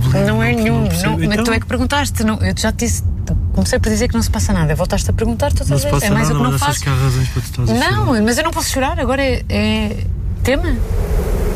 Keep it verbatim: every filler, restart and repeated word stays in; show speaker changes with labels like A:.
A: problema.
B: Não é
A: que
B: nenhum.
A: não percebo.
B: Não, mas
A: Então,
B: tu é que perguntaste. Não, eu já te disse. Comecei por dizer que não se passa nada. Voltaste a perguntar, tu
A: não
B: estás
A: se
B: a
A: passa
B: é mais
A: nada,
B: o que não
A: mas achas
B: faço.
A: que há razões para tu estás a chorar?
B: Não, mas eu não posso chorar. Agora é, é tema.